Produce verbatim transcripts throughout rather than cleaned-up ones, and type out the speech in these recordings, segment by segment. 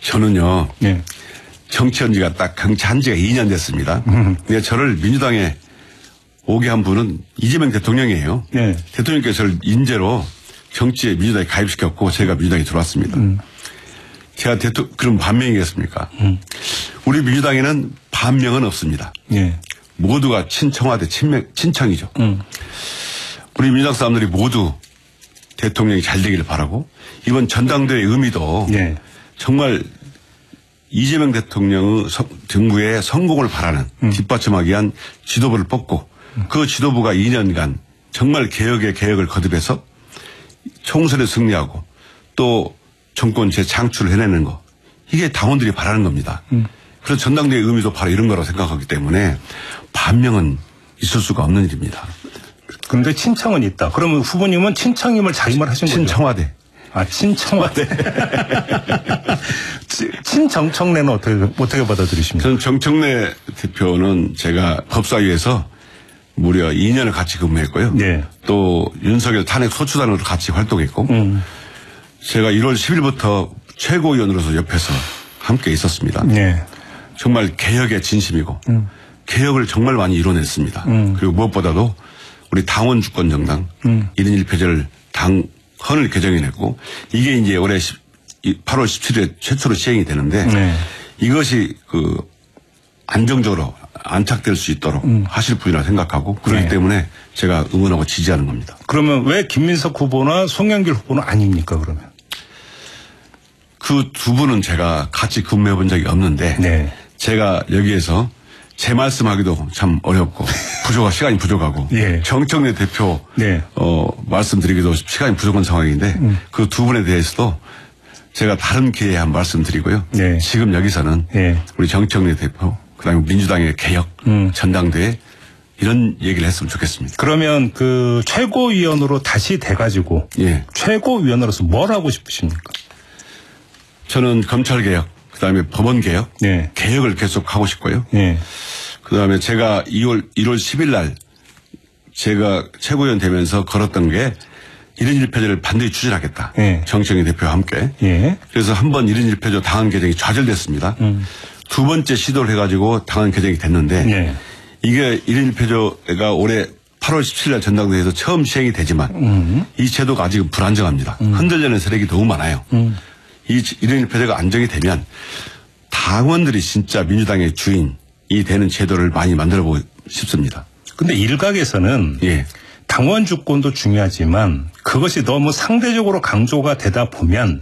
저는요. 네. 정치한 지가 딱 정치한 지가 이 년 됐습니다. 음. 근데 저를 민주당에 오게 한 분은 이재명 대통령이에요. 네. 대통령께서 저를 인재로 정치에 민주당에 가입시켰고 제가 민주당에 들어왔습니다. 음. 제가 대통령, 그럼 반명이겠습니까? 음. 우리 민주당에는 반명은 없습니다. 네. 모두가 친청와대 친명, 친청이죠. 음. 우리 민주당 사람들이 모두 대통령이 잘 되기를 바라고 이번 전당대회 의미도 네. 정말 이재명 대통령의 정부의 성공을 바라는 음. 뒷받침하기 위한 지도부를 뽑고 음. 그 지도부가 이 년간 정말 개혁의 개혁을 거듭해서 총선에 승리하고 또 정권 재창출을 해내는 거 이게 당원들이 바라는 겁니다. 음. 그래서 전당대회 의미도 바로 이런 거라고 생각하기 때문에 반명은 있을 수가 없는 일입니다. 그런데 친청은 있다. 그러면 후보님은 친청임을 자임을 하신 거죠? 친청와대. 아, 친청와대. 친정청래는 어떻게, 어떻게 받아들이십니까? 저는 정청래 대표는 제가 법사위에서 무려 이 년을 같이 근무했고요. 네. 또 윤석열 탄핵 소추단으로 같이 활동했고 음. 제가 일월 십일부터 최고위원으로서 옆에서 함께 있었습니다. 네. 정말 개혁의 진심이고 음. 개혁을 정말 많이 이뤄냈습니다. 음. 그리고 무엇보다도 우리 당원 주권 정당 음. 일 인 일 표제를 당헌을 개정해냈고 이게 이제 올해 팔월 십칠일에 최초로 시행이 되는데 네. 이것이 그 안정적으로 안착될 수 있도록 음. 하실 분이라 생각하고 그렇기 네. 때문에 제가 응원하고 지지하는 겁니다. 그러면 왜 김민석 후보나 송영길 후보는 아닙니까 그러면? 그 두 분은 제가 같이 근무해 본 적이 없는데 네. 제가 여기에서 제 말씀하기도 참 어렵고 부족하 시간이 부족하고 예. 정청래 대표 네. 어, 말씀드리기도 시간이 부족한 상황인데 음. 그 두 분에 대해서도 제가 다른 기회에 한 말씀드리고요. 네. 지금 여기서는 네. 우리 정청래 대표 그다음에 민주당의 개혁 음. 전당대회 이런 얘기를 했으면 좋겠습니다. 그러면 그 최고위원으로 다시 돼가지고 예. 최고위원으로서 뭘 하고 싶으십니까? 저는 검찰개혁 그다음에 법원개혁 네. 개혁을 계속 하고 싶고요. 네. 그다음에 제가 이월 일월 십일 날 제가 최고위원 되면서 걸었던 게 일 인 일 표제를 반드시 추진하겠다. 네. 정청래 대표와 함께. 네. 그래서 한 번 일 인 일 표제 당헌 개정이 좌절됐습니다. 음. 두 번째 시도를 해가지고 당헌 개정이 됐는데 네. 이게 일 인 일 표제가 올해 팔월 십칠일 날 전당대회에서 처음 시행이 되지만 음. 이 제도가 아직은 불안정합니다. 음. 흔들리는 세력이 너무 많아요. 음. 이 일 인 일 표제가 안정이 되면 당원들이 진짜 민주당의 주인이 되는 제도를 많이 만들어보고 싶습니다. 그런데 일각에서는 예. 당원 주권도 중요하지만 그것이 너무 상대적으로 강조가 되다 보면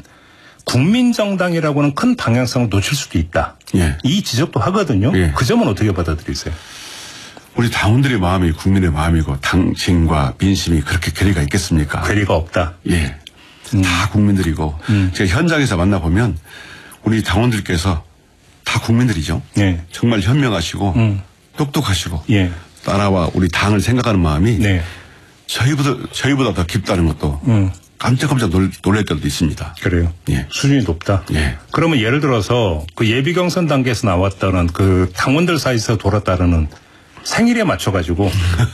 국민정당이라고는 큰 방향성을 놓칠 수도 있다. 예. 이 지적도 하거든요. 예. 그 점은 어떻게 받아들이세요? 우리 당원들의 마음이 국민의 마음이고 당신과 민심이 그렇게 괴리가 있겠습니까? 괴리가 없다. 예. 음. 다 국민들이고 음. 제가 현장에서 만나보면 우리 당원들께서 다 국민들이죠. 예. 정말 현명하시고 음. 똑똑하시고 예. 나라와 우리 당을 생각하는 마음이 네. 저희보다 저희보다 더 깊다는 것도 음. 깜짝깜짝 놀, 놀랄 때도 있습니다. 그래요? 예. 수준이 높다? 예. 그러면 예를 들어서 그 예비 경선 단계에서 나왔다는 그 당원들 사이에서 돌았다는 생일에 맞춰가지고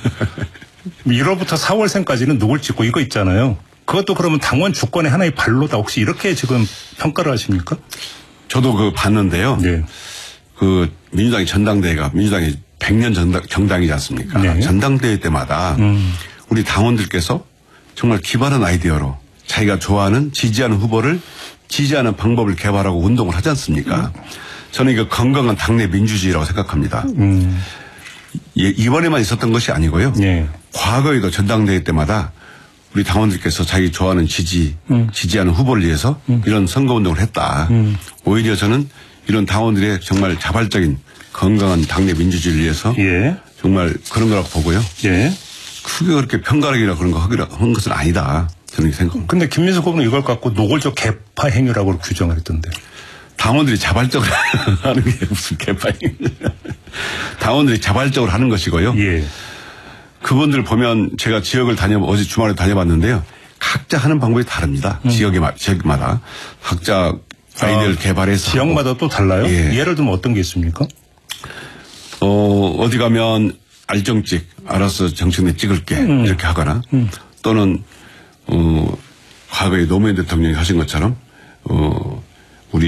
일월부터 사월생까지는 누굴 찍고 이거 있잖아요. 그것도 그러면 당원 주권의 하나의 발로다. 혹시 이렇게 지금 평가를 하십니까? 저도 그 봤는데요. 네. 그 민주당의 전당대회가 민주당이 백 년 정당, 정당이지 않습니까? 네. 전당대회 때마다 음. 우리 당원들께서 정말 기발한 아이디어로 자기가 좋아하는 지지하는 후보를 지지하는 방법을 개발하고 운동을 하지 않습니까? 음. 저는 이거 건강한 당내 민주주의라고 생각합니다. 음. 예, 이번에만 있었던 것이 아니고요. 네. 과거에도 전당대회 때마다 우리 당원들께서 자기 좋아하는 지지, 음. 지지하는 후보를 위해서 음. 이런 선거운동을 했다. 음. 오히려 저는 이런 당원들의 정말 자발적인 건강한 당내 민주주의를 위해서 예. 정말 그런 거라고 보고요. 예. 크게 그렇게 편가르기나 그런 거 하기라 한 것은 아니다. 저는 생각합니다. 근데 김민석 후보는 이걸 갖고 노골적 개파 행위라고 규정을 했던데. 당원들이 자발적으로 하는 게 무슨 개파 행위. 당원들이 자발적으로 하는 것이고요. 예. 그분들 보면 제가 지역을 다녀, 어제 주말에 다녀봤는데요. 각자 하는 방법이 다릅니다. 음. 지역에, 지역마다. 각자 아이디어를 아, 개발해서. 지역마다 또 달라요? 예. 예를 들면 어떤 게 있습니까? 어, 어디 가면 알정찍, 알아서 정책내 찍을게. 음. 이렇게 하거나 음. 또는, 어, 과거에 노무현 대통령이 하신 것처럼, 어,